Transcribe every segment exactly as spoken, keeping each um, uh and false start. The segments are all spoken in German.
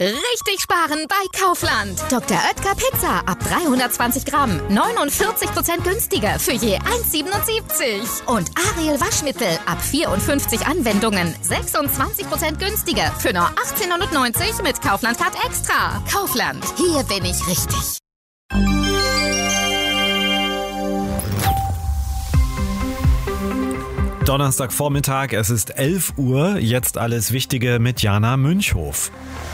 Richtig sparen bei Kaufland. Doktor Oetker Pizza ab dreihundertzwanzig Gramm. neunundvierzig Prozent günstiger für je eins Komma siebenundsiebzig. Und Ariel Waschmittel ab vierundfünfzig Anwendungen. sechsundzwanzig Prozent günstiger für nur achtzehnhundertneunzig mit Kaufland Card Extra. Kaufland, hier bin ich richtig. Donnerstagvormittag, es ist elf Uhr, jetzt alles Wichtige mit Jana Münchhof.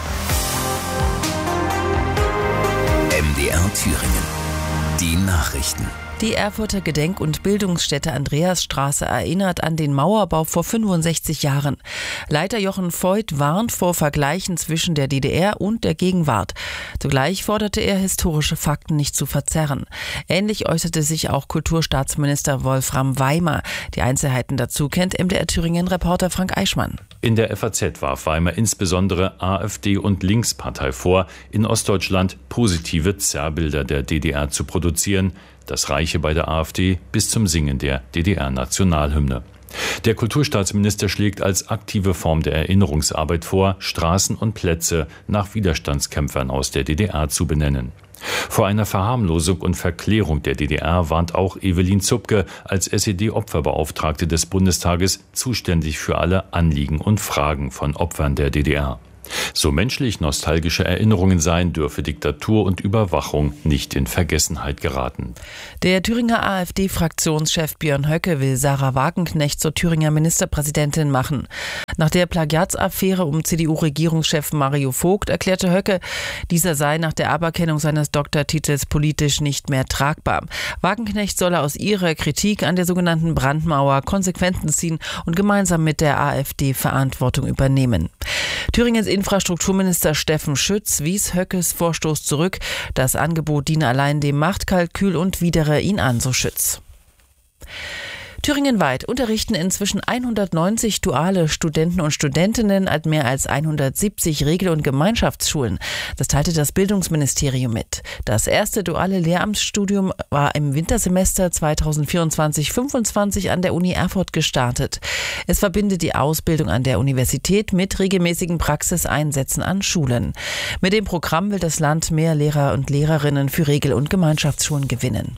M D R Thüringen. Die Nachrichten. Die Erfurter Gedenk- und Bildungsstätte Andreasstraße erinnert an den Mauerbau vor fünfundsechzig Jahren. Leiter Jochen Voigt warnt vor Vergleichen zwischen der D D R und der Gegenwart. Zugleich forderte er, historische Fakten nicht zu verzerren. Ähnlich äußerte sich auch Kulturstaatsminister Wolfram Weimer. Die Einzelheiten dazu kennt M D R Thüringen-Reporter Frank Eichmann. In der F A Z warf Weimer insbesondere AfD und Linkspartei vor, in Ostdeutschland positive Zerrbilder der D D R zu produzieren. Das reiche bei der AfD bis zum Singen der D D R-Nationalhymne. Der Kulturstaatsminister schlägt als aktive Form der Erinnerungsarbeit vor, Straßen und Plätze nach Widerstandskämpfern aus der D D R zu benennen. Vor einer Verharmlosung und Verklärung der D D R warnt auch Evelyn Zupke als S E D-Opferbeauftragte des Bundestages zuständig für alle Anliegen und Fragen von Opfern der D D R. So menschlich nostalgische Erinnerungen seien, dürfe Diktatur und Überwachung nicht in Vergessenheit geraten. Der Thüringer AfD-Fraktionschef Björn Höcke will Sarah Wagenknecht zur Thüringer Ministerpräsidentin machen. Nach der Plagiatsaffäre um C D U-Regierungschef Mario Vogt erklärte Höcke, dieser sei nach der Aberkennung seines Doktortitels politisch nicht mehr tragbar. Wagenknecht solle aus ihrer Kritik an der sogenannten Brandmauer Konsequenzen ziehen und gemeinsam mit der AfD Verantwortung übernehmen. Thüringens Infrastrukturminister Steffen Schütz wies Höckes Vorstoß zurück. Das Angebot diene allein dem Machtkalkül und widere ihn an, so Schütz. Thüringenweit unterrichten inzwischen hundertneunzig duale Studenten und Studentinnen an mehr als hundertsiebzig Regel- und Gemeinschaftsschulen. Das teilte das Bildungsministerium mit. Das erste duale Lehramtsstudium war im Wintersemester zweitausendvierundzwanzig fünfundzwanzig an der Uni Erfurt gestartet. Es verbindet die Ausbildung an der Universität mit regelmäßigen Praxiseinsätzen an Schulen. Mit dem Programm will das Land mehr Lehrer und Lehrerinnen für Regel- und Gemeinschaftsschulen gewinnen.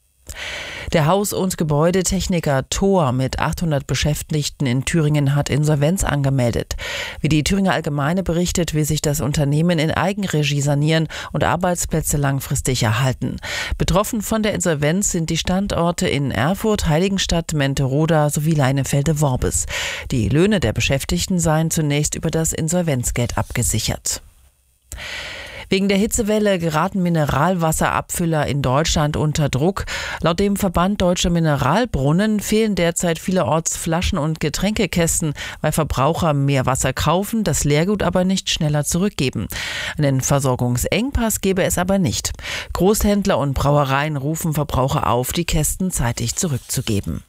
Der Haus- und Gebäudetechniker Thor mit achthundert Beschäftigten in Thüringen hat Insolvenz angemeldet. Wie die Thüringer Allgemeine berichtet, will sich das Unternehmen in Eigenregie sanieren und Arbeitsplätze langfristig erhalten. Betroffen von der Insolvenz sind die Standorte in Erfurt, Heiligenstadt, Menteroda sowie Leinefelde-Worbis. Die Löhne der Beschäftigten seien zunächst über das Insolvenzgeld abgesichert. Wegen der Hitzewelle geraten Mineralwasserabfüller in Deutschland unter Druck. Laut dem Verband Deutscher Mineralbrunnen fehlen derzeit vielerorts Flaschen und Getränkekästen, weil Verbraucher mehr Wasser kaufen, das Leergut aber nicht schneller zurückgeben. Einen Versorgungsengpass gebe es aber nicht. Großhändler und Brauereien rufen Verbraucher auf, die Kästen zeitig zurückzugeben.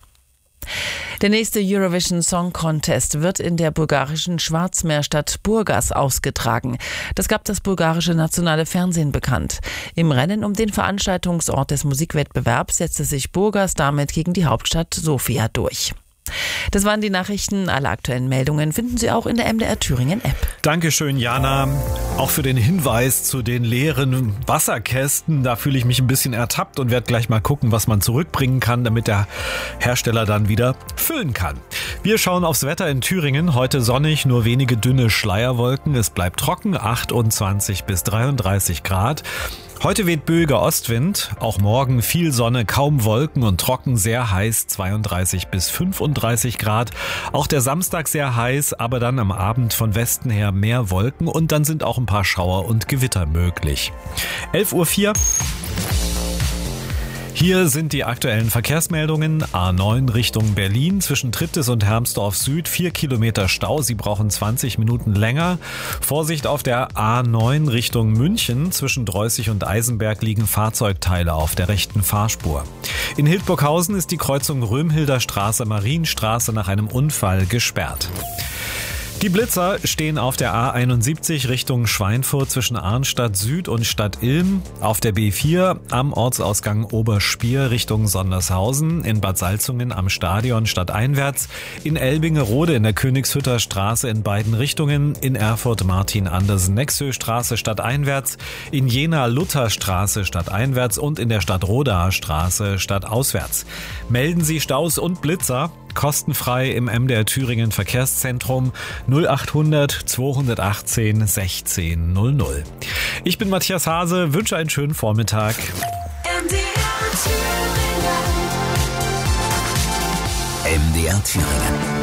Der nächste Eurovision Song Contest wird in der bulgarischen Schwarzmeerstadt Burgas ausgetragen. Das gab das bulgarische nationale Fernsehen bekannt. Im Rennen um den Veranstaltungsort des Musikwettbewerbs setzte sich Burgas damit gegen die Hauptstadt Sofia durch. Das waren die Nachrichten. Alle aktuellen Meldungen finden Sie auch in der M D R Thüringen App. Dankeschön, Jana. Auch für den Hinweis zu den leeren Wasserkästen. Da fühle ich mich ein bisschen ertappt und werde gleich mal gucken, was man zurückbringen kann, damit der Hersteller dann wieder füllen kann. Wir schauen aufs Wetter in Thüringen. Heute sonnig, nur wenige dünne Schleierwolken. Es bleibt trocken, achtundzwanzig bis dreiunddreißig Grad. Heute weht böiger Ostwind, auch morgen viel Sonne, kaum Wolken und trocken, sehr heiß, zweiunddreißig bis fünfunddreißig Grad. Auch der Samstag sehr heiß, aber dann am Abend von Westen her mehr Wolken und dann sind auch ein paar Schauer und Gewitter möglich. elf Uhr vier. Hier sind die aktuellen Verkehrsmeldungen. A neun Richtung Berlin zwischen Triptis und Hermsdorf Süd. Vier Kilometer Stau. Sie brauchen zwanzig Minuten länger. Vorsicht auf der A neun Richtung München. Zwischen Dreußig und Eisenberg liegen Fahrzeugteile auf der rechten Fahrspur. In Hildburghausen ist die Kreuzung Römhilder Straße-Marienstraße nach einem Unfall gesperrt. Die Blitzer stehen auf der A einundsiebzig Richtung Schweinfurt zwischen Arnstadt Süd und Stadt-Ilm, auf der B vier am Ortsausgang Oberspier Richtung Sondershausen, in Bad Salzungen am Stadion stadteinwärts, in Elbingerode in der Königshütter Straße in beiden Richtungen, in Erfurt Martin-Andersen-Nexö-Straße stadteinwärts, in Jena Lutherstraße stadteinwärts und in der Stadt Rodaer Straße stadtauswärts. Melden Sie Staus und Blitzer kostenfrei im M D R Thüringen Verkehrszentrum null achthundert zweihundertachtzehn sechzehn null null. Ich bin Matthias Hase, wünsche einen schönen Vormittag. M D R Thüringen. M D R Thüringen.